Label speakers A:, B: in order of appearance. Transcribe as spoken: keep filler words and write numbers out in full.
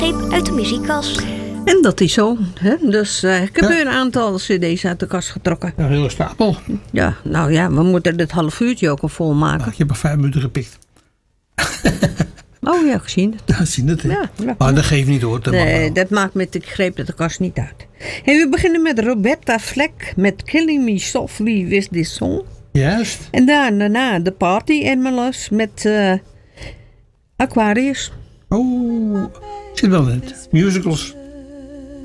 A: greep uit de muziekkast.
B: En dat is zo. Hè? Dus uh, ik heb weer ja. een aantal cd's uit de kast getrokken.
C: Een hele stapel.
B: Ja, nou ja, we moeten dit half uurtje ook al volmaken.
C: Nou, je hebt maar vijf minuten gepikt.
B: Oh ja, gezien het.
C: Ja, zien het.
B: Ja,
C: ja, maar dat geeft niet hoor. Dat
B: nee, dat maakt met de greep uit de kast niet uit. En we beginnen met Roberta Fleck met Killing Me Softly With This Song.
C: Juist.
B: En daarna de Party Animals met uh, Aquarius.
C: Oh, zit wel in het. Musicals.